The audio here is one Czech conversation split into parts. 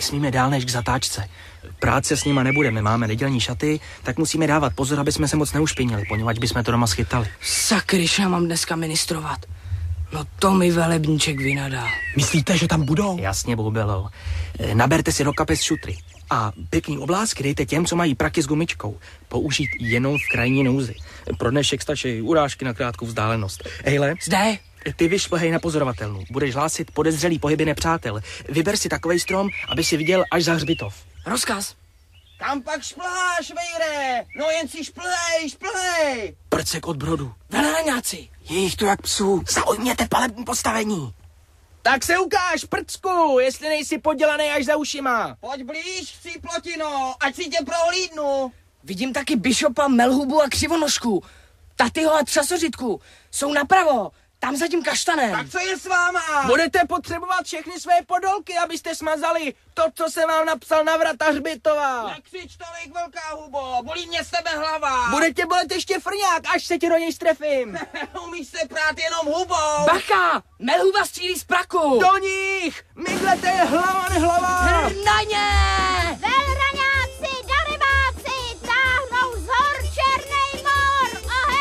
nesmíme dál než k zatáčce. Práce s nima nebudeme, máme nedělní šaty, tak musíme dávat pozor, aby jsme se moc neušpinili, poněvadž bychom to doma schytali. Sakryš, já mám dneska ministrovat. No to mi velebníček vynadá. Myslíte, že tam budou? Jasně, boubelo. Naberte si do kapes šutry a pěkný oblásky dejte těm, co mají praky s gumičkou. Použít jenom v krajní nouzi. Pro dnešek stačí urážky na krátkou vzdálenost. Hejle, Zde? ty vyšplhej na pozorovatelnu. Budeš hlásit podezřelý pohyby nepřátel. Vyber si takovej strom, aby si viděl až za hřbitov. Rozkaz. Kam pak šplháš, vejre? No jen si šplhej. Prcek od brodu. Velraňáci. Je jich tu jak psů. Zaujměte palební postavení. Tak se ukáž, prcku, jestli nejsi podělaný až za ušima. Pojď blíž, chci plotino, ať si tě prohlídnu. Vidím taky Bishopa, Melhubu a Křivonožku. Tatyho a Třasořitku. Jsou napravo. Tam za tím kaštanem. Tak co je s váma? Budete potřebovat všechny své podolky, abyste smazali to, co jsem vám napsal na vrata hřbitova. Nekřič tolik, velká hubo, bolí mě z tebe hlava. Budete bolet ještě frňák, až se ti do něj strefím. Umíš se prát jenom hubou. Bacha! Melhuba střílí z praku. Do nich! Myglete je hlava nehlava. Na ně! Velraňáci, darebáci, táhnou z hor Černej mor.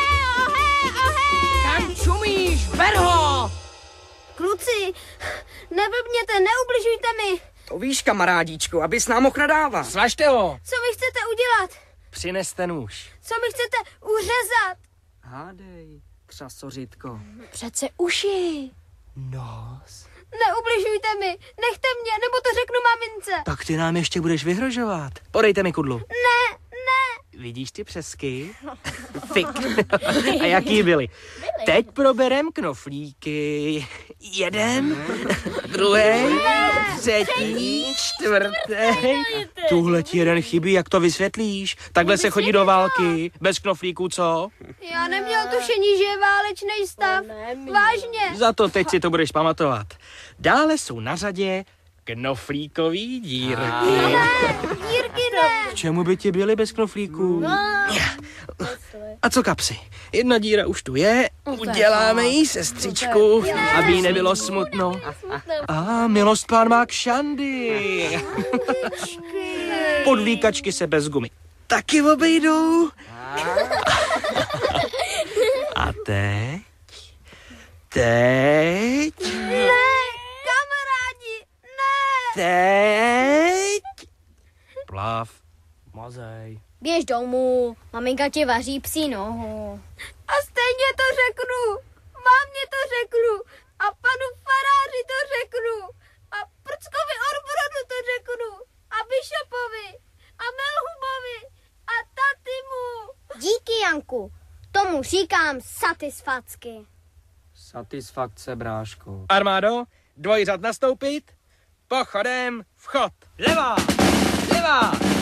Ohe. Tam čumíš, ber ho! Kluci, neblbněte, neubližujte mi. To víš, kamarádíčku, abys nám mohl nadávat. Slažte ho. Co mi chcete udělat? Přineste nůž. Co mi chcete uřezat? Hádej, Třasořitko. Přece uši. Nos. Neubližujte mi, nechte mě, nebo to řeknu mamince. Tak ty nám ještě budeš vyhrožovat. Podejte mi kudlu. Ne. Vidíš ty přesky? Fik. A jaký byly? Teď proberem knoflíky. Jeden, druhý, třetí, čtvrtý. Tuhle ti jeden chybí, jak to vysvětlíš? Takhle se chodí do války, bez knoflíků, co? Já neměl tušení, že je válečný stav. Vážně. Za to teď si to budeš pamatovat. Dále jsou na řadě knoflíkový dírky. Dírky ne. K čemu by ti byly bez knoflíků? A co kapsy? Jedna díra už tu je, uděláme jí sestřičku, aby jí nebylo smutno. A milostpán má kšandy. Podvíkačky se bez gumy taky obejdou. A teď... Ne, kamarádi, ne. Teď... Plav, mazej. Běž domů, maminka ti vaří psí nohu. A stejně to řeknu. Mámě to řeknu. A panu faráři to řeknu. A prckovi od brodu to řeknu. A Bishopovi. A Melhubovi. A tatimu. Díky, Janku. Tomu říkám satisfacky. Satisfakce, bráško. Armádo, dvojřad nastoupit. Pochodem vchod. Levá.